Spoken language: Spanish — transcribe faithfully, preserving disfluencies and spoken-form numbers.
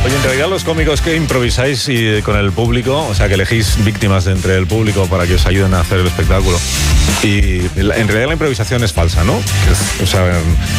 Oye, en realidad los cómicos que improvisáis y con el público, o sea, que elegís víctimas de entre el público para que os ayuden a hacer el espectáculo. Y en realidad la improvisación es falsa, ¿no? O sea,